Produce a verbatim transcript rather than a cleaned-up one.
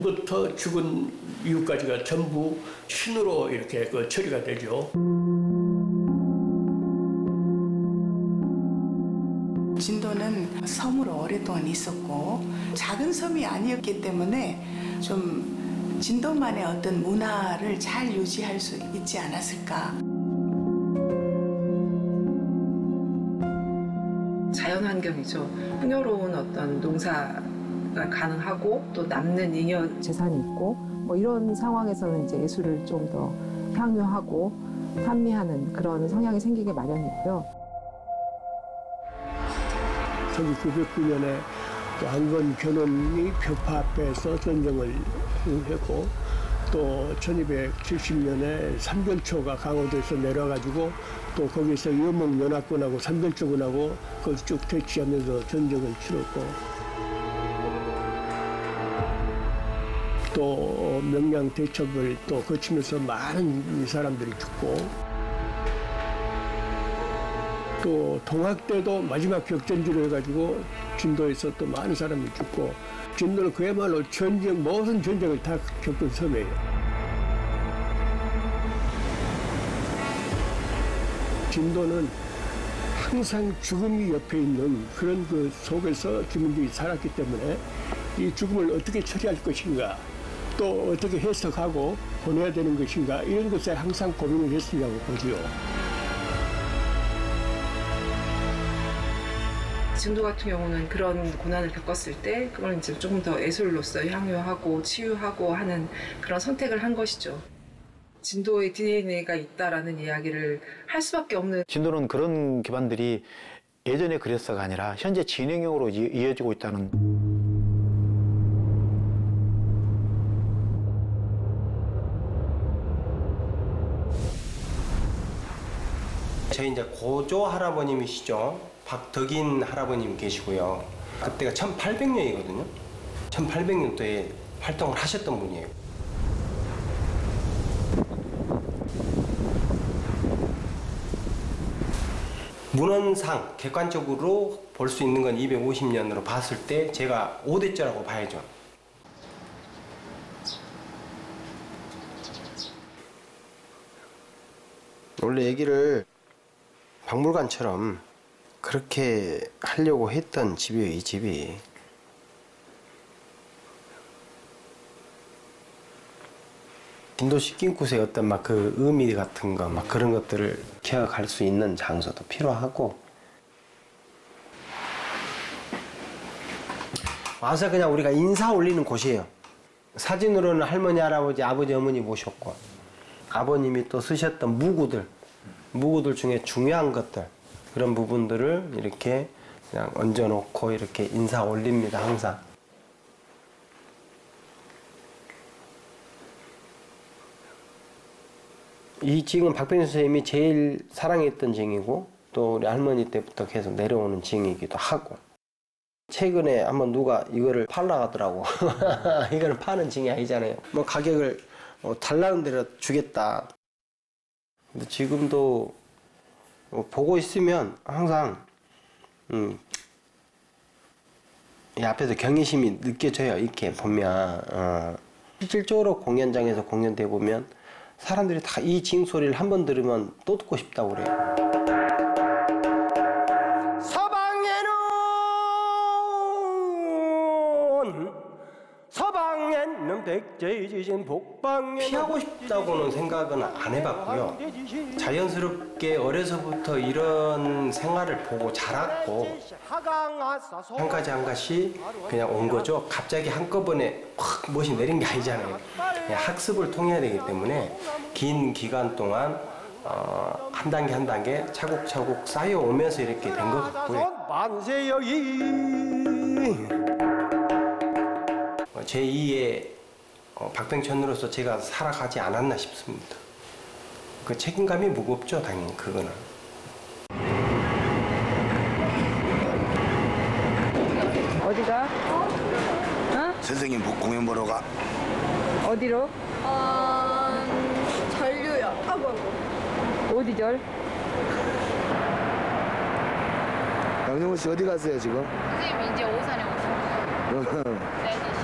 부터 죽은 이후까지가 전부 신으로 이렇게 그 처리가 되죠. 진도는 섬으로 오랫동안 있었고 작은 섬이 아니었기 때문에 좀 진도만의 어떤 문화를 잘 유지할 수 있지 않았을까. 자연환경이죠. 풍요로운 어떤 농사가 가능하고 또 남는 잉여 재산이 있고 뭐 이런 상황에서는 이제 예술을 좀 더 향유하고 판매하는 그런 성향이 생기게 마련이고요. 천구백구 년에 왕건 견훤이 벽화 앞에서 전쟁을 했고 또 천이백칠십 년에 삼별초가 강화도에서 내려가지고 또 거기서 여몽연합군하고 삼별초군하고 그걸 쭉 대치하면서 전쟁을 치렀고 또 명량 대첩을 또 거치면서 많은 사람들이 죽고 또 동학 때도 마지막 격전지로 해가지고 진도에서 또 많은 사람이 죽고 진도는 그야말로 전쟁 모든 전쟁을 다 겪은 섬이에요. 진도는 항상 죽음이 옆에 있는 그런 그 속에서 주민들이 살았기 때문에 이 죽음을 어떻게 처리할 것인가 또 어떻게 해석하고 보내야 되는 것인가 이런 것에 항상 고민을 했으려고 보지요. 진도 같은 경우는 그런 고난을 겪었을 때 그걸 이제 조금 더 예술로서 향유하고 치유하고 하는 그런 선택을 한 것이죠. 진도의 디엔에이가 있다라는 이야기를 할 수밖에 없는. 진도는 그런 기반들이 예전에 그랬어가 아니라 현재 진행형으로 이어지고 있다는. 저희 이제 고조 할아버님이시죠. 박덕인 할아버님 계시고요. 그때가 천팔백 년이거든요. 천팔백 년도에 활동을 하셨던 분이에요. 문헌상 객관적으로 볼 수 있는 건 이백오십 년으로 봤을 때 제가 오 대째라고 봐야죠. 원래 얘기를 박물관처럼 그렇게 하려고 했던 집이에요, 이 집이. 진도 식긴굿의 어떤 막 그 의미 같은 거, 막 그런 것들을 기억할 수 있는 장소도 필요하고. 와서 그냥 우리가 인사 올리는 곳이에요. 사진으로는 할머니, 할아버지, 아버지, 어머니 모셨고, 아버님이 또 쓰셨던 무구들, 무구들 중에 중요한 것들, 그런 부분들을 이렇게 그냥 얹어놓고 이렇게 인사 올립니다, 항상. 이 징은 박병준 선생님이 제일 사랑했던 징이고 또 우리 할머니 때부터 계속 내려오는 징이기도 하고 최근에 한번 누가 이거를 팔라 하더라고. 이거는 파는 징이 아니잖아요. 뭐 가격을 뭐 달라는 대로 주겠다. 근데 지금도 보고 있으면 항상 음, 이 앞에서 경외심이 느껴져요. 이렇게 보면 어. 실질적으로 공연장에서 공연돼 보면 사람들이 다 이 징 소리를 한 번 들으면 또 듣고 싶다고 그래요. 서방에는 서방에는 백제지신 복방에 피하고 싶다고는 생각은 안 해봤고요. 자연스럽게 어려서부터 이런 생활을 보고 자랐고 한 가지 한 가지 그냥 온 거죠. 갑자기 한꺼번에 확 무엇이 내린 게 아니잖아요. 그냥 학습을 통해야 되기 때문에 긴 기간 동안 어, 한 단계 한 단계 차곡차곡 쌓여오면서 이렇게 된 것 같고요. 제이의 어, 박병천으로서 제가 살아가지 않았나 싶습니다. 그 책임감이 무겁죠, 당연히 그거는. 어디가? 어? 선생님 공연 보러 가. 어디로? 어... 전류요. 아이고 아이고. 어디 절? 양정호 씨 어디 갔어요 지금? 선생님 이제 오산에 오신 거예요. 네.